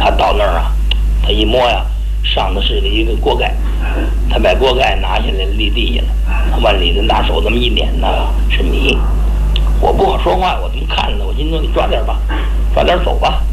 他到那儿啊，他一摸呀，上的是一个锅盖，他把锅盖拿下来立地下了，他往里头拿手这么一捻呢，是米。我不好说话，我这么看着呢，我今天给抓点吧，抓点走吧。